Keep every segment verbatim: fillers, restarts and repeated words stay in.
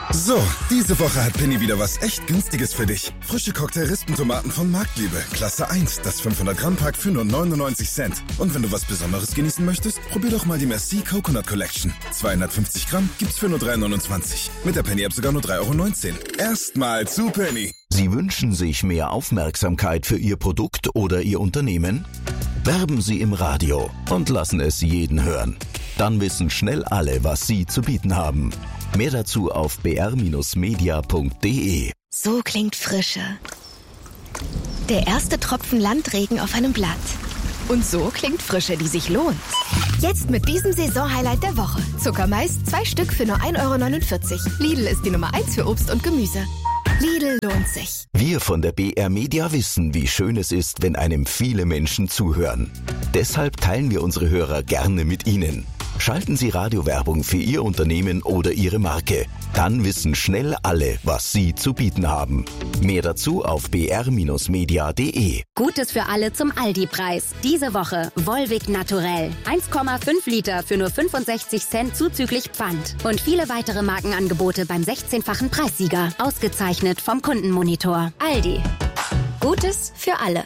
So, diese Woche hat Penny wieder was echt Günstiges für dich. Frische Cocktail-Rispentomaten von Marktliebe. Klasse eins, das fünfhundert Gramm Pack für nur neunundneunzig Cent. Und wenn du was Besonderes genießen möchtest, probier doch mal die Merci Coconut Collection. zweihundertfünfzig Gramm gibt's für nur drei neunundzwanzig. Mit der Penny-App sogar nur drei neunzehn Euro. Erstmal zu Penny. Sie wünschen sich mehr Aufmerksamkeit für Ihr Produkt oder Ihr Unternehmen? Werben Sie im Radio und lassen es jeden hören. Dann wissen schnell alle, was Sie zu bieten haben. Mehr dazu auf b r Bindestrich media punkt d e. So klingt Frische. Der erste Tropfen Landregen auf einem Blatt. Und so klingt Frische, die sich lohnt. Jetzt mit diesem Saisonhighlight der Woche. Zuckermais, zwei Stück für nur ein Euro neunundvierzig. Lidl ist die Nummer eins für Obst und Gemüse. Lidl lohnt sich. Wir von der B R Media wissen, wie schön es ist, wenn einem viele Menschen zuhören. Deshalb teilen wir unsere Hörer gerne mit Ihnen. Schalten Sie Radiowerbung für Ihr Unternehmen oder Ihre Marke. Dann wissen schnell alle, was Sie zu bieten haben. Mehr dazu auf b r Bindestrich media punkt d e. Gutes für alle zum Aldi-Preis. Diese Woche Volvic Naturell. eins Komma fünf Liter für nur fünfundsechzig Cent zuzüglich Pfand. Und viele weitere Markenangebote beim sechzehnfachen Preissieger. Ausgezeichnet vom Kundenmonitor. Aldi. Gutes für alle.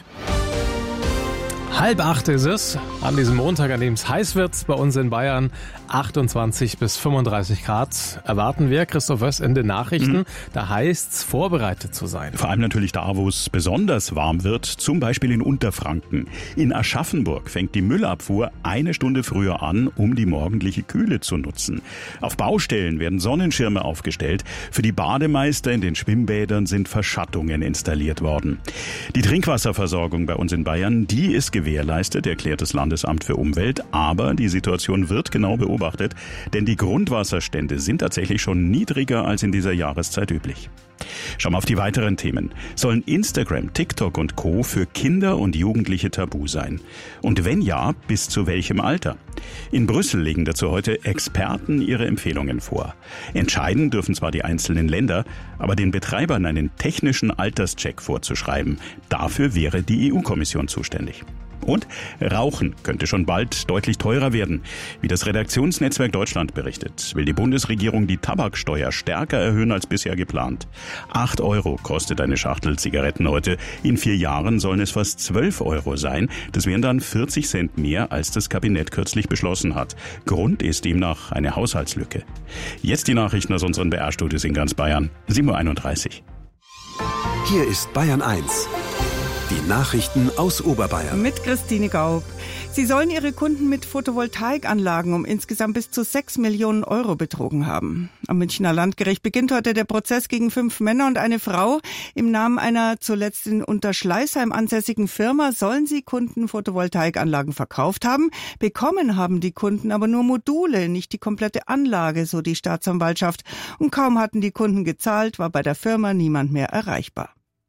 Halb acht ist es, an diesem Montag, an dem es heiß wird bei uns in Bayern. achtundzwanzig bis fünfunddreißig Grad erwarten wir. Christoph Wöss in den Nachrichten. Mhm. Da heißt es, vorbereitet zu sein. Vor allem natürlich da, wo es besonders warm wird, zum Beispiel in Unterfranken. In Aschaffenburg fängt die Müllabfuhr eine Stunde früher an, um die morgendliche Kühle zu nutzen. Auf Baustellen werden Sonnenschirme aufgestellt. Für die Bademeister in den Schwimmbädern sind Verschattungen installiert worden. Die Trinkwasserversorgung bei uns in Bayern, die ist gewährleistet, erklärt das Landesamt für Umwelt. Aber die Situation wird genau beobachtet, denn die Grundwasserstände sind tatsächlich schon niedriger als in dieser Jahreszeit üblich. Schauen wir auf die weiteren Themen. Sollen Instagram, TikTok und Co. für Kinder und Jugendliche tabu sein? Und wenn ja, bis zu welchem Alter? In Brüssel legen dazu heute Experten ihre Empfehlungen vor. Entscheiden dürfen zwar die einzelnen Länder, aber den Betreibern einen technischen Alterscheck vorzuschreiben, dafür wäre die E U-Kommission zuständig. Und Rauchen könnte schon bald deutlich teurer werden. Wie das Redaktionsnetzwerk Deutschland berichtet, will die Bundesregierung die Tabaksteuer stärker erhöhen als bisher geplant. Acht Euro kostet eine Schachtel Zigaretten heute. In vier Jahren sollen es fast zwölf Euro sein. Das wären dann vierzig Cent mehr, als das Kabinett kürzlich beschlossen hat. Grund ist demnach eine Haushaltslücke. Jetzt die Nachrichten aus unseren B R-Studios in ganz Bayern. sieben Uhr einunddreißig. Hier ist Bayern eins. Die Nachrichten aus Oberbayern. Mit Christine Gaub. Sie sollen ihre Kunden mit Photovoltaikanlagen um insgesamt bis zu sechs Millionen Euro betrogen haben. Am Münchner Landgericht beginnt heute der Prozess gegen fünf Männer und eine Frau. Im Namen einer zuletzt in Unterschleißheim ansässigen Firma sollen sie Kunden Photovoltaikanlagen verkauft haben. Bekommen haben die Kunden aber nur Module, nicht die komplette Anlage, so die Staatsanwaltschaft. Und kaum hatten die Kunden gezahlt, war bei der Firma niemand mehr erreichbar.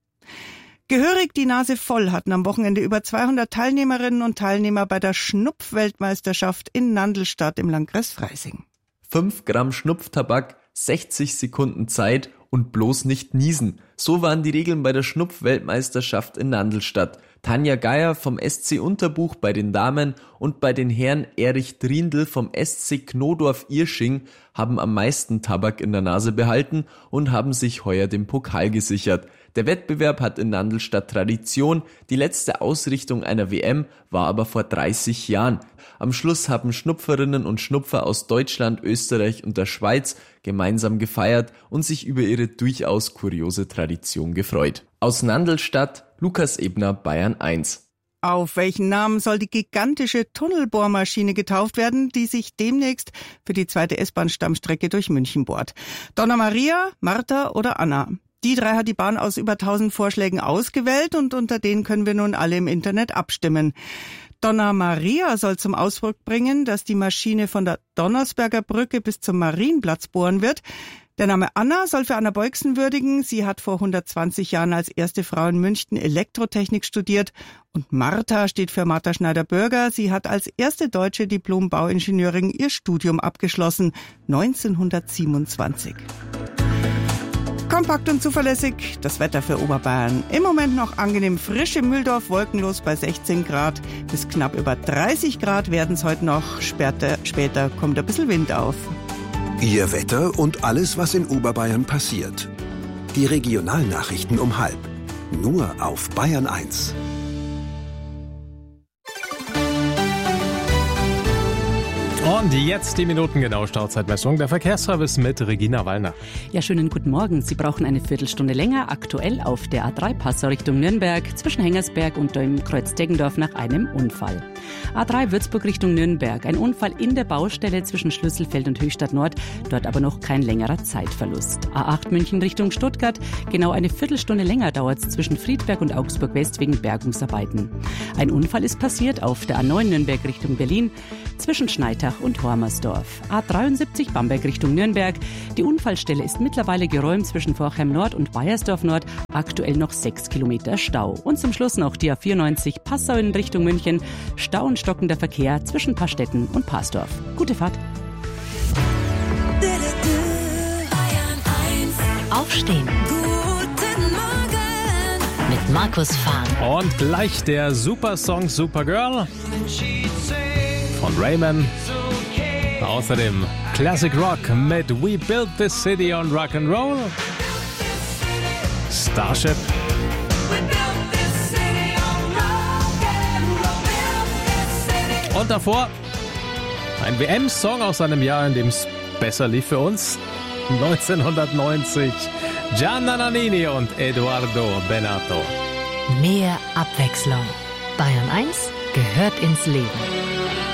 Gehörig die Nase voll hatten am Wochenende über zweihundert Teilnehmerinnen und Teilnehmer bei der Schnupfweltmeisterschaft in Nandlstadt im Landkreis Freising. fünf Gramm Schnupftabak, sechzig Sekunden Zeit und bloß nicht niesen. So waren die Regeln bei der Schnupfweltmeisterschaft in Nandlstadt. Tanja Geier vom S C Unterbuch bei den Damen und bei den Herren Erich Driendl vom S C Knodorf-Irsching haben am meisten Tabak in der Nase behalten und haben sich heuer den Pokal gesichert. Der Wettbewerb hat in Nandlstadt Tradition. Die letzte Ausrichtung einer W M war aber vor dreißig Jahren. Am Schluss haben Schnupferinnen und Schnupfer aus Deutschland, Österreich und der Schweiz gemeinsam gefeiert und sich über ihre durchaus kuriose Tradition gefreut. Aus Nandlstadt, Lukas Ebner, Bayern eins. Auf welchen Namen soll die gigantische Tunnelbohrmaschine getauft werden, die sich demnächst für die zweite S-Bahn-Stammstrecke durch München bohrt? Donna Maria, Martha oder Anna? Die drei hat die Bahn aus über tausend Vorschlägen ausgewählt und unter denen können wir nun alle im Internet abstimmen. Donna Maria soll zum Ausdruck bringen, dass die Maschine von der Donnersberger Brücke bis zum Marienplatz bohren wird. Der Name Anna soll für Anna Beuksen würdigen. Sie hat vor hundertzwanzig Jahren als erste Frau in München Elektrotechnik studiert. Und Martha steht für Martha Schneider-Bürger. Sie hat als erste deutsche Diplom-Bauingenieurin ihr Studium abgeschlossen, neunzehnhundertsiebenundzwanzig. Kompakt und zuverlässig das Wetter für Oberbayern. Im Moment noch angenehm frisch im Mühldorf, wolkenlos bei sechzehn Grad. Bis knapp über dreißig Grad werden es heute noch. Später, später kommt ein bisschen Wind auf. Ihr Wetter und alles, was in Oberbayern passiert. Die Regionalnachrichten um halb. Nur auf Bayern eins. Und jetzt die minutengenaue Stauzeitmessung. Der Verkehrsservice mit Regina Wallner. Ja, schönen guten Morgen. Sie brauchen eine Viertelstunde länger. Aktuell auf der A drei Passau Richtung Nürnberg zwischen Hengersberg und dem Kreuz Deggendorf nach einem Unfall. A drei Würzburg Richtung Nürnberg. Ein Unfall in der Baustelle zwischen Schlüsselfeld und Höchstadt Nord. Dort aber noch kein längerer Zeitverlust. A acht München Richtung Stuttgart. Genau eine Viertelstunde länger dauert es zwischen Friedberg und Augsburg West wegen Bergungsarbeiten. Ein Unfall ist passiert auf der A neun Nürnberg Richtung Berlin zwischen Schneitach und Hormersdorf. A dreiundsiebzig Bamberg Richtung Nürnberg. Die Unfallstelle ist mittlerweile geräumt zwischen Forchheim Nord und Baiersdorf Nord. Aktuell noch sechs Kilometer Stau. Und zum Schluss noch die A vierundneunzig Passau in Richtung München. Stau und stockender Verkehr zwischen Paarstetten und Parsdorf. Gute Fahrt. Aufstehen. Guten Morgen. Mit Markus Fahn. Und gleich der Supersong Supergirl von Rayman. Außerdem Classic Rock mit We Built This City on Rock'n'Roll. Starship. Und davor ein W M-Song aus einem Jahr, in dem es besser lief für uns. neunzehnhundertneunzig. Gianna Nannini und Edoardo Bennato. Mehr Abwechslung. Bayern eins gehört ins Leben.